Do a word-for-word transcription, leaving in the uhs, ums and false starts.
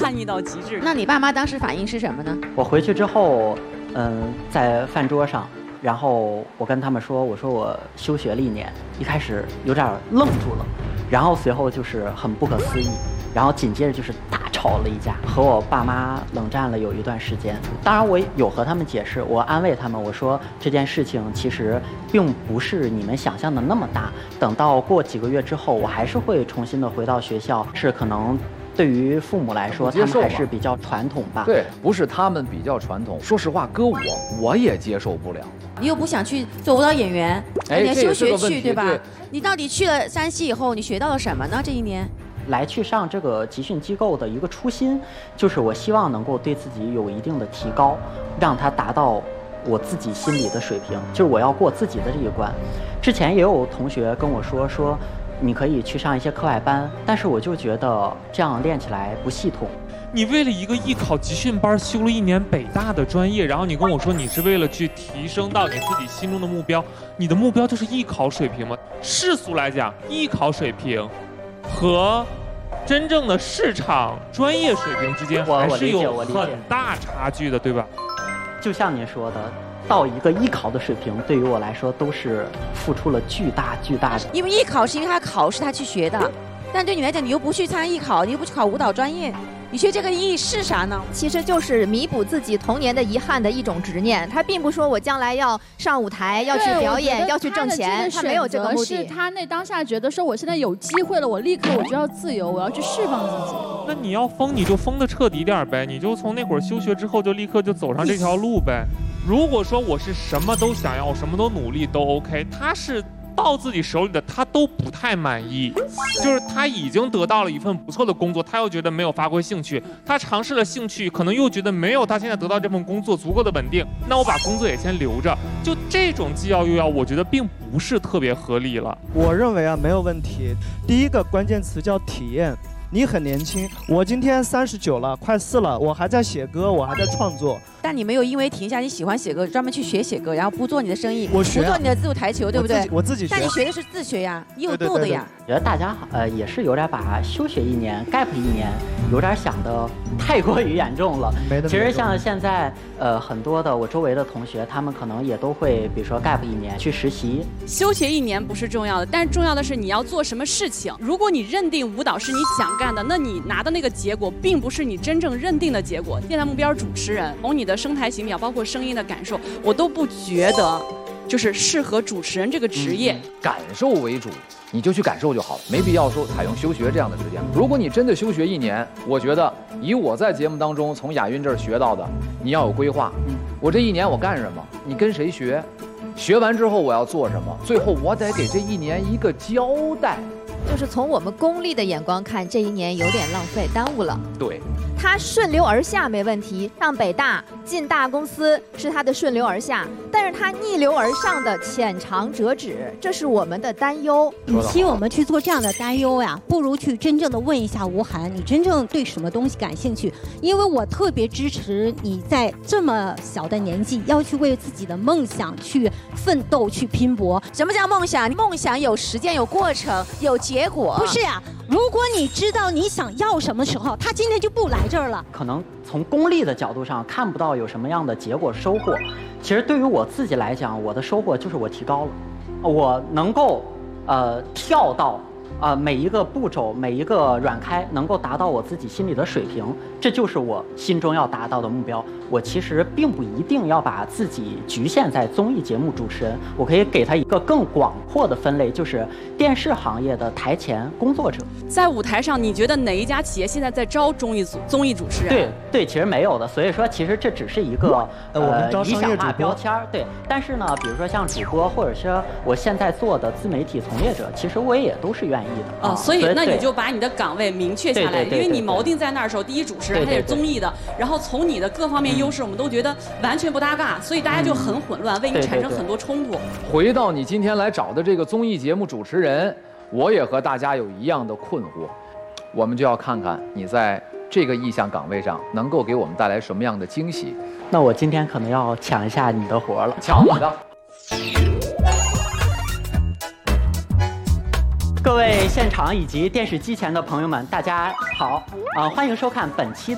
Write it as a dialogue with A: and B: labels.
A: 叛逆到极致。
B: 那你爸妈当时反应是什么呢？
C: 我回去之后，嗯，在饭桌上，然后我跟他们说，我说我休学了一年，一开始有点愣住了，然后随后就是很不可思议，然后紧接着就是大吵了一架，和我爸妈冷战了有一段时间。当然我有和他们解释，我安慰他们，我说这件事情其实并不是你们想象的那么大，等到过几个月之后，我还是会重新的回到学校，是可能对于父母来说，他们还是比较传统吧。
D: 对，不是他们比较传统。说实话，搁我我也接受不了。
B: 你又不想去做舞蹈演员，
D: 哎，
B: 你要休学去，对吧？
D: 对，
B: 你到底去了山西以后，你学到了什么呢？这一年？
C: 来去上这个集训机构的一个初心，就是我希望能够对自己有一定的提高，让它达到我自己心里的水平，就是我要过自己的这一关。之前也有同学跟我说说，你可以去上一些课外班，但是我就觉得这样练起来不系统。
E: 你为了一个艺考集训班修了一年北大的专业，然后你跟我说你是为了去提升到你自己心中的目标，你的目标就是艺考水平吗？世俗来讲，艺考水平和真正的市场专业水平之间还是有很大差距的，对吧？
C: 就像您说的，到一个艺考的水平，对于我来说都是付出了巨大巨大的。
B: 因为艺考是因为他考试他去学的，但对你来讲，你又不去参加艺考，你又不去考舞蹈专业。你学这个意义是啥呢？
F: 其实就是弥补自己童年的遗憾的一种执念。他并不说我将来要上舞台，要去表演，要去挣钱，他没有这个目的。
G: 是他那当下觉得说，我现在有机会了，我立刻我就要自由，我要去释放自己。
E: 那你要疯，你就疯得彻底点呗，你就从那会儿休学之后就立刻就走上这条路呗。如果说我是什么都想要，什么都努力都 OK， 他是到自己手里的他都不太满意，就是他已经得到了一份不错的工作，他又觉得没有发挥兴趣，他尝试了兴趣，可能又觉得没有他现在得到这份工作足够的稳定，那我把工作也先留着，就这种既要又要，我觉得并不是特别合理了。
H: 我认为啊没有问题，第一个关键词叫体验。你很年轻，我今天三十九了，快四了，我还在写歌，我还在创作。
B: 但你没有因为停下你喜欢写歌，专门去学写歌，然后不做你的生意，
H: 我学、啊、
B: 不做你的自由台球，对不对？
H: 我自己学。
B: 但你学的是自学呀，你有度的呀。
C: 我觉得大家呃也是有点把休学一年 gap 一年有点想的太过于严重了。
H: 没的。
C: 其实像现在呃很多的我周围的同学，他们可能也都会比如说 gap 一年去实习。
A: 休学一年不是重要的，但是重要的是你要做什么事情。如果你认定舞蹈是你想干的，那你拿的那个结果并不是你真正认定的结果。现在目标主持人，从你的声台形表，包括声音的感受，我都不觉得就是适合主持人这个职业。
D: 嗯、感受为主，你就去感受就好了，没必要说采用休学这样的时间。如果你真的休学一年，我觉得以我在节目当中从亚运这儿学到的，你要有规划。嗯、我这一年我干什么？你跟谁学？学完之后我要做什么？最后我得给这一年一个交代。
F: 就是从我们功利的眼光看，这一年有点浪费，耽误了。
D: 对，
F: 他顺流而下没问题，上北大进大公司是他的顺流而下，但是他逆流而上的浅尝辄止，这是我们的担忧。
I: 与其我们去做这样的担忧呀，不如去真正的问一下吴涵，你真正对什么东西感兴趣？因为我特别支持你在这么小的年纪要去为自己的梦想去奋斗、去拼搏。
B: 什么叫梦想？梦想有时间、有过程、有结果。
I: 不是呀，如果你知道你想要什么时候，他今天就不来这儿了。
C: 可能从功利的角度上看不到有什么样的结果收获。其实对于我自己来讲，我的收获就是我提高了，我能够呃跳到呃每一个步骤、每一个软开能够达到我自己心里的水平，这就是我心中要达到的目标。我其实并不一定要把自己局限在综艺节目主持人，我可以给他一个更广阔的分类，就是电视行业的台前工作者。
A: 在舞台上，你觉得哪一家企业现在在招综艺组综艺主持人？
C: 对对，其实没有的。所以说，其实这只是一个
H: 呃我们招
C: 理想化标签。对，但是呢，比如说像主播，或者是我现在做的自媒体从业者，其实我也都是愿意的。
A: 哦，所以那你就把你的岗位明确下来，因为你锚定在那儿的时候，第一主持人还得是综艺的，然后从你的各方面优势，我们都觉得完全不搭嘎，所以大家就很混乱，为你产生很多冲突。
D: 回到你今天来找的这个综艺节目主持人，我也和大家有一样的困惑，我们就要看看你在这个意向岗位上能够给我们带来什么样的惊喜。
C: 那我今天可能要抢一下你的活了，
D: 抢你的。
C: 各位现场以及电视机前的朋友们，大家好，啊、呃，欢迎收看本期